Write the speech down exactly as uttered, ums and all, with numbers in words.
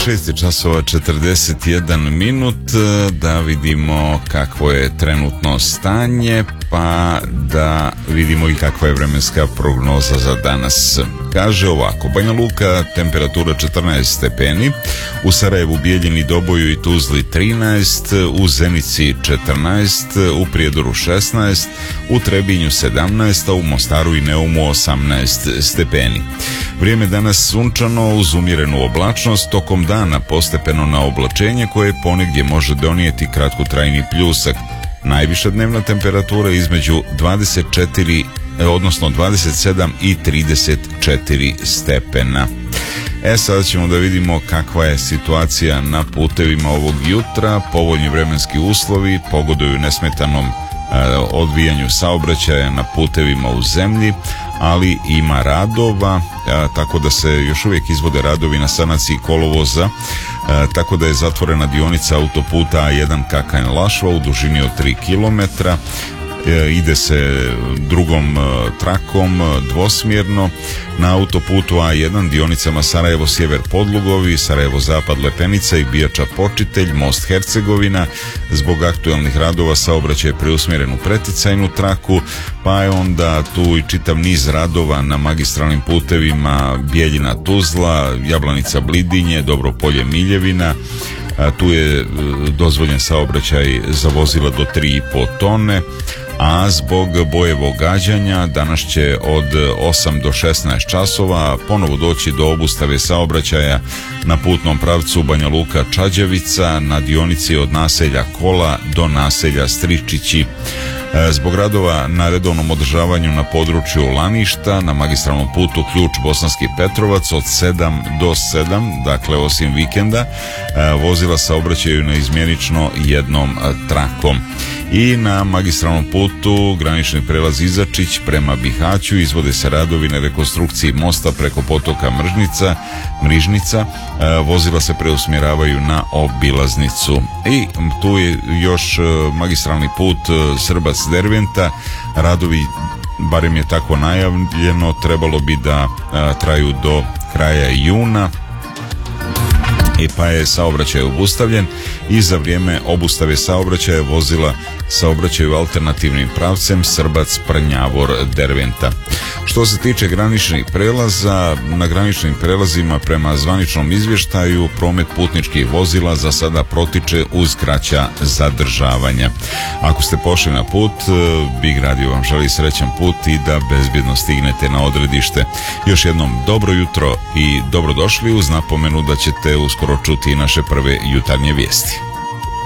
šest časova četrdeset jedan minut, da vidimo kakvo je trenutno stanje, pa da vidimo i kakva je vremenska prognoza za danas. Kaže ovako: Banja Luka temperatura četrnaest stepeni, u Sarajevu, Bijeljini, Doboju i Tuzli trinaest, u Zenici četrnaest, u Prijedoru šesnaest, u Trebinju sedamnaest, a u Mostaru i Neumu osamnaest stepeni. Vrijeme danas sunčano uz umjerenu oblačnost, tokom dana postepeno na oblačenje koje ponegdje može donijeti kratkotrajni pljusak. Najviša dnevna temperatura između dvadeset četiri, odnosno dvadeset sedam i trideset četiri stepena. E sada ćemo da vidimo kakva je situacija na putevima ovog jutra. Povoljni vremenski uslovi pogoduju nesmetanom odvijanju saobraćaja na putevima u zemlji, ali ima radova, tako da se još uvijek izvode radovi na sanaciji kolovoza, tako da je zatvorena dionica autoputa A jedan Kakanj-Lašva u dužini od tri kilometra. Ide se drugom trakom dvosmjerno na autoputu A jedan dionicama Sarajevo sjever Podlugovi, Sarajevo zapad Lepenica i Bijača Počitelj, most Hercegovina. Zbog aktualnih radova saobraćaj je preusmjeren u preticajnu traku, pa je onda tu i čitav niz radova na magistralnim putevima Bijeljina Tuzla, Jablanica Blidinje, Dobropolje Miljevina. A tu je dozvoljen saobraćaj za vozila do tri i po tone, a zbog bojevog gađanja danas će od osam do šesnaest časova ponovo doći do obustave saobraćaja na putnom pravcu Banja Luka Čađavica na dionici od naselja Kola do naselja Stričići. Zbog radova na redovnom održavanju na području Laništa na magistralnom putu Ključ Bosanski Petrovac od sedam do sedam, dakle osim vikenda, vozila saobraćaju neizmjenično jednom trakom. I na magistralnom putu granični prelaz Izačić prema Bihaću izvode se radovi na rekonstrukciji mosta preko potoka Mržnica, Mrižnica. Vozila se preusmjeravaju na obilaznicu. I tu je još magistralni put Srbac-Derventa. Radovi, barem je tako najavljeno, trebalo bi da a, traju do kraja juna. I pa je saobraćaj obustavljen i za vrijeme obustave saobraćaja vozila saobraćaju alternativnim pravcem Srbac, Prnjavor, Derventa. Što se tiče graničnih prelaza, na graničnim prelazima prema zvaničnom izvještaju promet putničkih vozila za sada protiče uz kraća zadržavanja. Ako ste pošli na put, Big Radio vam želi srećan put i da bezbjedno stignete na odredište. Još jednom dobro jutro i dobrodošli uz napomenu da ćete uskoro čuti naše prve jutarnje vijesti.